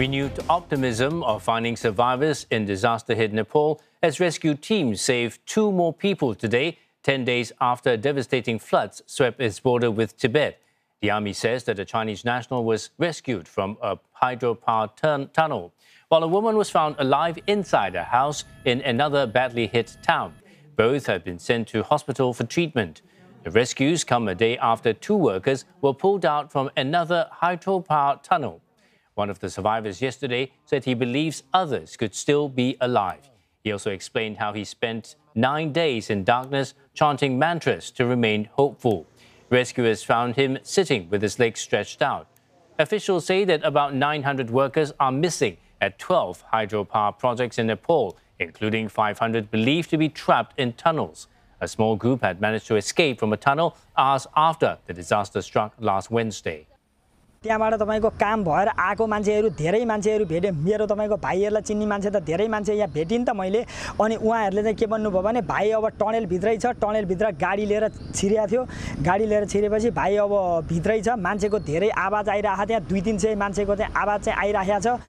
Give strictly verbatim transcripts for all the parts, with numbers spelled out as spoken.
Renewed optimism of finding survivors in disaster-hit Nepal as rescue teams saved two more people today, ten days after devastating floods swept its border with Tibet. The army says that a Chinese national was rescued from a hydropower tun- tunnel, while a woman was found alive inside a house in another badly hit town. Both have been sent to hospital for treatment. The rescues come a day after two workers were pulled out from another hydropower tunnel. One of the survivors yesterday said he believes others could still be alive. He also explained how he spent nine days in darkness chanting mantras to remain hopeful. Rescuers found him sitting with his legs stretched out. Officials say that about nine hundred workers are missing at twelve hydropower projects in Nepal, including five hundred believed to be trapped in tunnels. A small group had managed to escape from a tunnel hours after the disaster struck last Wednesday. त्यहाँबाट तपाईको काम भएर आएको मान्छेहरु धेरै मान्छेहरु भेटे मेरो तपाईको भाइहरुलाई चिन्नी मान्छे त धेरै मान्छे यहाँ भेटिन त मैले अनि उहाँहरुले चाहिँ के भन्नुभयो भने भाइ अब टनेल भित्रै छ टनेल भित्र गाडी लिएर छिरेको थियो गाडी लिएर छिरेपछि भाइ अब भित्रै छ मान्छेको धेरै आवाज आइराखेको थियो दुई तीन सय मान्छेको चाहिँ आवाज चाहिँ आइराखेको छ.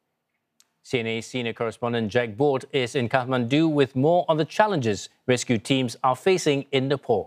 C N A senior correspondent Jack Bort is in Kathmandu with more on the challenges rescue teams are facing in Nepal.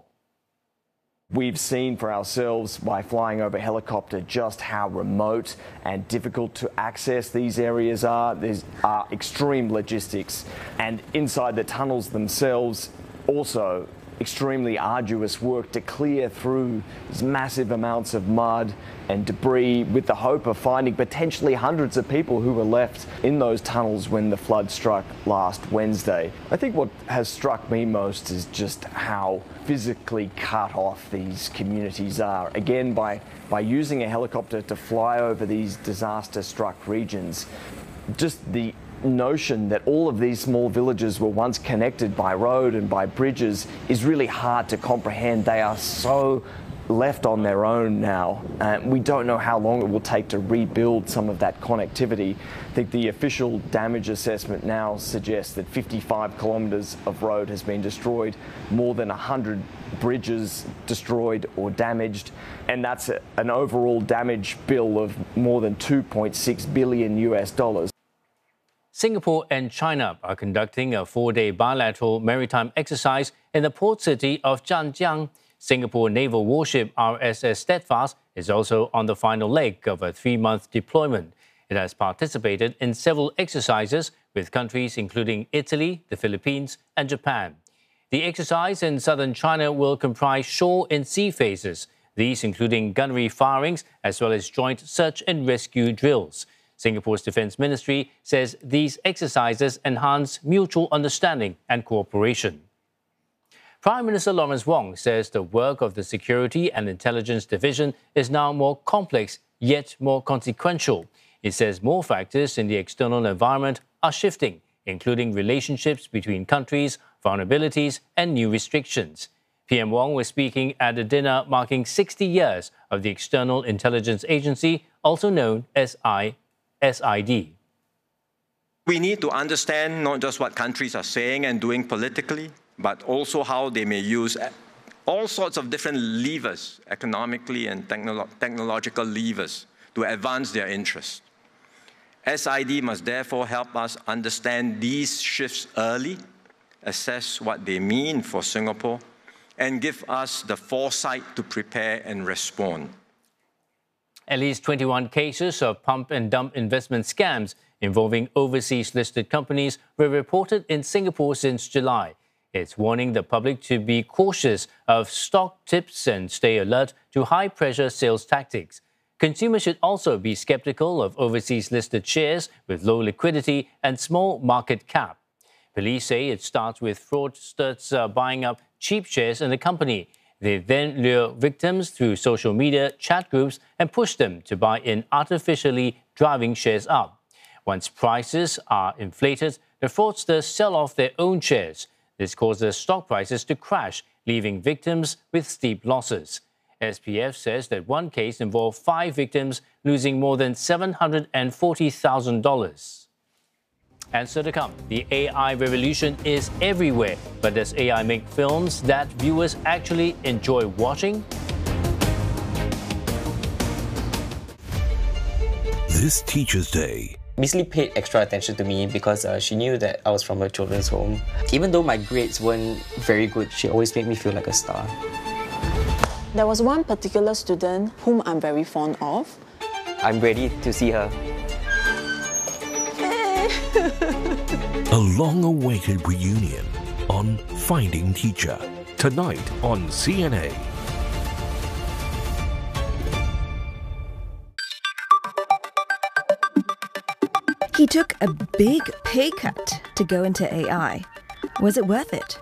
We've seen for ourselves by flying over helicopter just how remote and difficult to access these areas are. There's are extreme logistics, and inside the tunnels themselves also extremely arduous work to clear through these massive amounts of mud and debris with the hope of finding potentially hundreds of people who were left in those tunnels when the flood struck last Wednesday. I think what has struck me most is just how physically cut off these communities are. Again, by, by using a helicopter to fly over these disaster-struck regions, just the notion that all of these small villages were once connected by road and by bridges is really hard to comprehend. They are so left on their own now. Uh, we don't know how long it will take to rebuild some of that connectivity. I think the official damage assessment now suggests that fifty-five kilometres of road has been destroyed, more than one hundred bridges destroyed or damaged, and that's a, an overall damage bill of more than two point six billion U S dollars. Singapore and China are conducting a four-day bilateral maritime exercise in the port city of Zhanjiang. Singapore naval warship R S S Steadfast is also on the final leg of a three-month deployment. It has participated in several exercises with countries including Italy, the Philippines, and Japan. The exercise in southern China will comprise shore and sea phases, these including gunnery firings as well as joint search and rescue drills. Singapore's Defence Ministry says these exercises enhance mutual understanding and cooperation. Prime Minister Lawrence Wong says the work of the Security and Intelligence Division is now more complex yet more consequential. He says more factors in the external environment are shifting, including relationships between countries, vulnerabilities and new restrictions. P M Wong was speaking at a dinner marking sixty years of the External Intelligence Agency, also known as I. S I D. We need to understand not just what countries are saying and doing politically, but also how they may use all sorts of different levers, economically and technolo- technological levers, to advance their interests. S I D must therefore help us understand these shifts early, assess what they mean for Singapore, and give us the foresight to prepare and respond. At least twenty-one cases of pump and dump investment scams involving overseas listed companies were reported in Singapore since July. It's warning the public to be cautious of stock tips and stay alert to high-pressure sales tactics. Consumers should also be skeptical of overseas listed shares with low liquidity and small market cap. Police say it starts with fraudsters uh, buying up cheap shares in the company. They then lure victims through social media chat groups and push them to buy in, artificially driving shares up. Once prices are inflated, the fraudsters sell off their own shares. This causes stock prices to crash, leaving victims with steep losses. S P F says that one case involved five victims losing more than seven hundred forty thousand dollars. And so to come, the A I revolution is everywhere. But does A I make films that viewers actually enjoy watching? This Teacher's Day, basically paid extra attention to me because uh, she knew that I was from a children's home. Even though my grades weren't very good, she always made me feel like a star. There was one particular student whom I'm very fond of. I'm ready to see her. A long-awaited reunion on Finding Teacher, tonight on C N A. He took a big pay cut to go into A I. Was it worth it?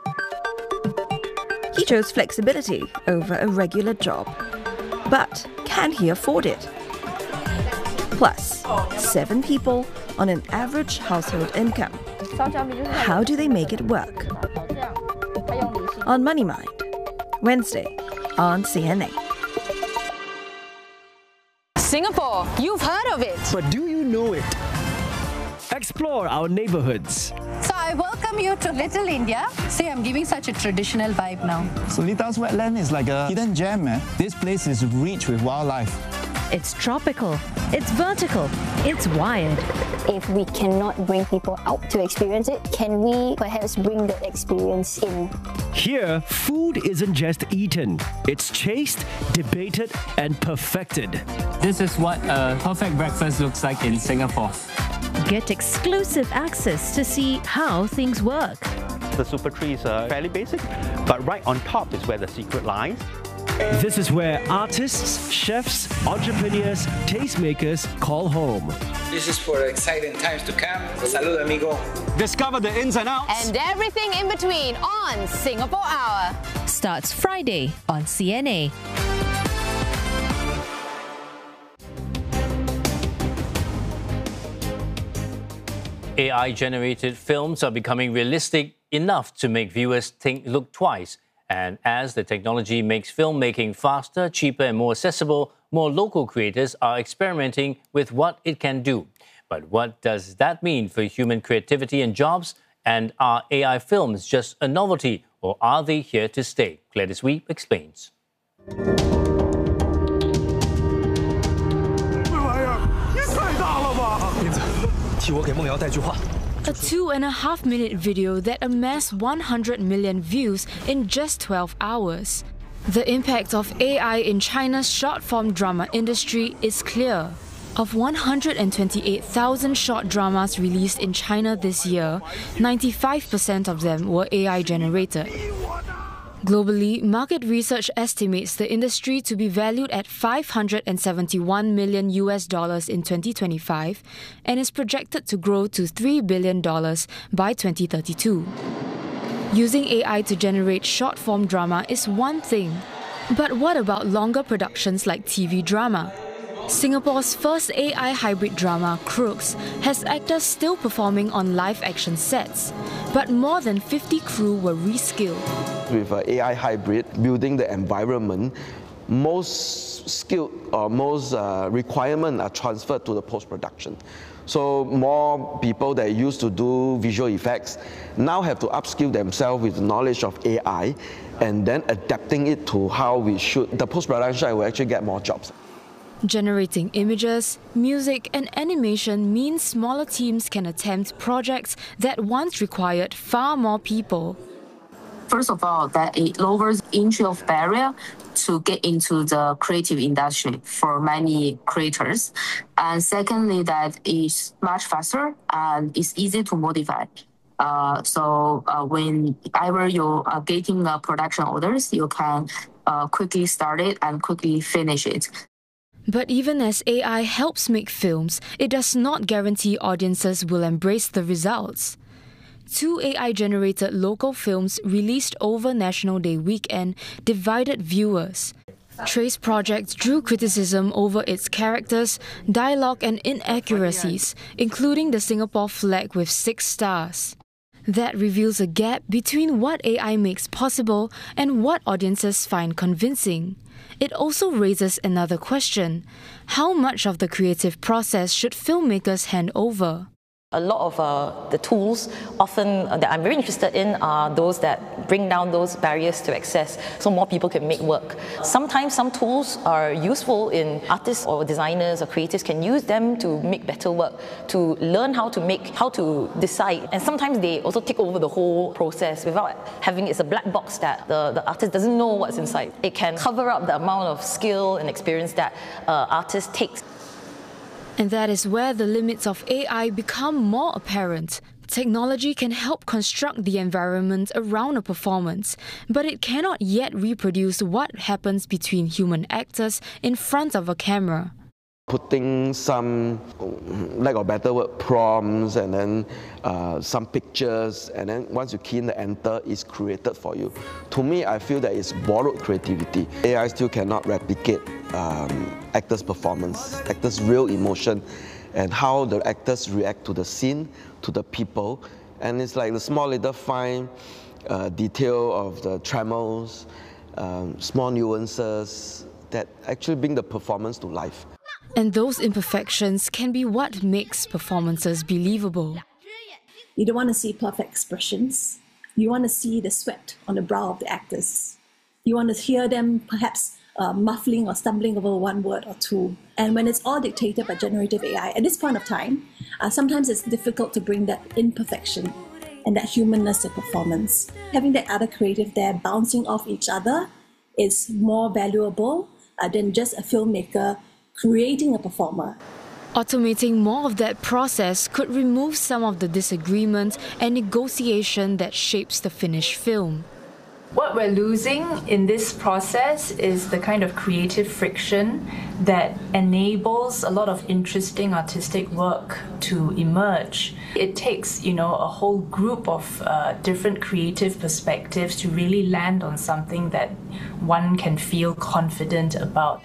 He chose flexibility over a regular job. But can he afford it? Plus, seven people on an average household income. How do they make it work? On Money Mind, Wednesday on C N A. Singapore, you've heard of it. But do you know it? Explore our neighborhoods. So I welcome you to Little India. See, I'm giving such a traditional vibe now. Solitas wetland is like a hidden gem, man. This place is rich with wildlife. It's tropical, it's vertical, it's wired. If we cannot bring people out to experience it, can we perhaps bring the experience in? Here, food isn't just eaten. It's chased, debated, and perfected. This is what a perfect breakfast looks like in Singapore. Get exclusive access to see how things work. The super trees are fairly basic, but right on top is where the secret lies. This is where artists, chefs, entrepreneurs, tastemakers call home. This is for exciting times to come. Salud, amigo. Discover the ins and outs. And everything in between on Singapore Hour. Starts Friday on C N A. A I-generated films are becoming realistic enough to make viewers think, look twice. And as the technology makes filmmaking faster, cheaper and more accessible, more local creators are experimenting with what it can do. But what does that mean for human creativity and jobs? And are A I films just a novelty, or are they here to stay? Gladys Wee explains. A two and a half minute video that amassed one hundred million views in just twelve hours. The impact of A I in China's short-form drama industry is clear. Of one hundred twenty-eight thousand short dramas released in China this year, ninety-five percent of them were A I generated. Globally, market research estimates the industry to be valued at five hundred seventy-one million U S dollars in twenty twenty-five and is projected to grow to three billion dollars by twenty thirty-two. Using A I to generate short-form drama is one thing. But what about longer productions like T V drama? Singapore's first A I hybrid drama, Crooks, has actors still performing on live-action sets, but more than fifty crew were reskilled. With an A I hybrid, building the environment, most skill or most uh, requirements are transferred to the post-production. So more people that used to do visual effects now have to upskill themselves with the knowledge of A I and then adapting it to how we shoot. The post-production side will actually get more jobs. Generating images, music and animation means smaller teams can attempt projects that once required far more people. First of all, that it lowers entry of barrier to get into the creative industry for many creators. And secondly, that is much faster and it's easy to modify. Uh, so uh, whenever you are getting uh, production orders, you can uh, quickly start it and quickly finish it. But even as A I helps make films, it does not guarantee audiences will embrace the results. Two A I-generated local films released over National Day weekend divided viewers. Trace Project drew criticism over its characters, dialogue and inaccuracies, including the Singapore flag with six stars. That reveals a gap between what A I makes possible and what audiences find convincing. It also raises another question. How much of the creative process should filmmakers hand over? A lot of uh, the tools often uh, that I'm very interested in are those that bring down those barriers to access so more people can make work. Sometimes some tools are useful in artists or designers or creatives can use them to make better work, to learn how to make, how to decide. And sometimes they also take over the whole process without having, it's a black box that the, the artist doesn't know what's inside. It can cover up the amount of skill and experience that uh, artists take. And that is where the limits of A I become more apparent. Technology can help construct the environment around a performance, but it cannot yet reproduce what happens between human actors in front of a camera. Putting some, lack of better word, prompts and then uh, some pictures, and then once you key in the enter, it's created for you. To me, I feel that it's borrowed creativity. A I still cannot replicate um, actors' performance, actors' real emotion, and how the actors react to the scene, to the people. And it's like the small little fine uh, detail of the tremors, um, small nuances that actually bring the performance to life. And those imperfections can be what makes performances believable. You don't want to see perfect expressions. You want to see the sweat on the brow of the actors. You want to hear them perhaps uh, muffling or stumbling over one word or two. And when it's all dictated by generative A I, at this point of time, uh, sometimes it's difficult to bring that imperfection and that humanness to performance. Having that other creative there bouncing off each other is more valuable uh, than just a filmmaker creating a performer. Automating more of that process could remove some of the disagreement and negotiation that shapes the finished film. What we're losing in this process is the kind of creative friction that enables a lot of interesting artistic work to emerge. It takes, you know, a whole group of uh, different creative perspectives to really land on something that one can feel confident about.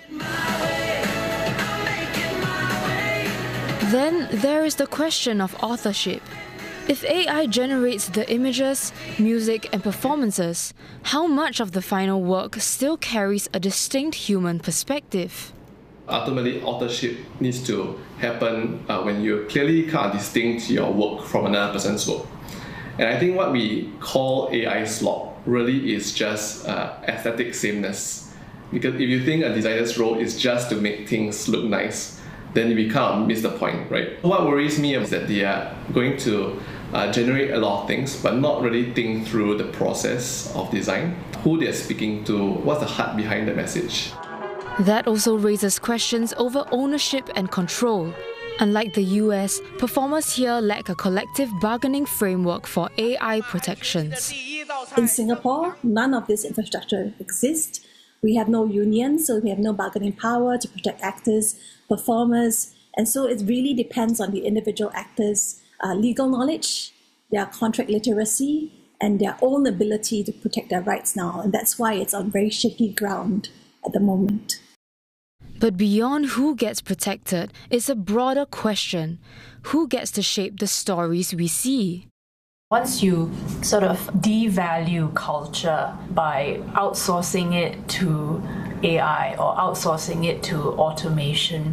Then there is the question of authorship. If A I generates the images, music and performances, how much of the final work still carries a distinct human perspective? Ultimately, authorship needs to happen uh, when you clearly can't distinct your work from another person's work. And I think what we call A I slop really is just uh, aesthetic sameness. Because if you think a designer's role is just to make things look nice, then we can't miss the point, right? What worries me is that they are going to uh, generate a lot of things, but not really think through the process of design, who they're speaking to, what's the heart behind the message. That also raises questions over ownership and control. Unlike the U S, performers here lack a collective bargaining framework for A I protections. In Singapore, none of this infrastructure exists. We have no union, so we have no bargaining power to protect actors, performers, and so it really depends on the individual actors' uh, legal knowledge, their contract literacy, and their own ability to protect their rights now. And that's why it's on very shaky ground at the moment. But beyond who gets protected is a broader question. Who gets to shape the stories we see? Once you sort of devalue culture by outsourcing it to A I or outsourcing it to automation,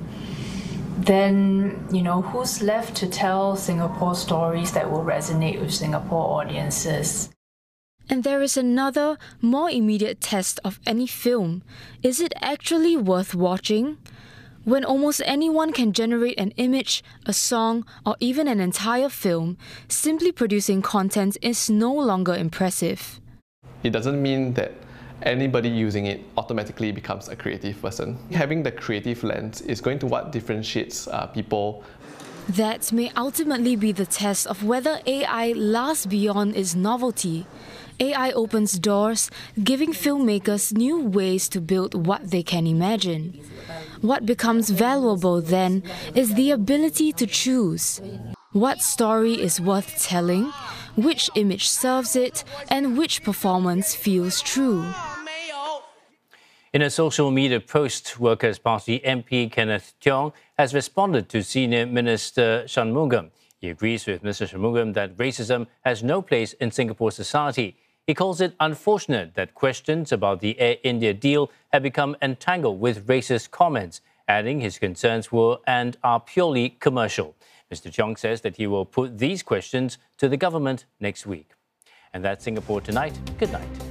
then, you know, who's left to tell Singapore stories that will resonate with Singapore audiences? And there is another, more immediate test of any film. Is it actually worth watching? When almost anyone can generate an image, a song, or even an entire film, simply producing content is no longer impressive. It doesn't mean that anybody using it automatically becomes a creative person. Having the creative lens is going to what differentiates uh, people. That may ultimately be the test of whether A I lasts beyond its novelty. A I opens doors, giving filmmakers new ways to build what they can imagine. What becomes valuable then is the ability to choose. What story is worth telling, which image serves it, and which performance feels true. In a social media post, Workers' Party M P Kenneth Tiong has responded to Senior Minister Shanmugam. He agrees with Mister Shanmugam that racism has no place in Singapore society. He calls it unfortunate that questions about the Air India deal have become entangled with racist comments, adding his concerns were and are purely commercial. Mister Cheong says that he will put these questions to the government next week. And that's Singapore Tonight. Good night.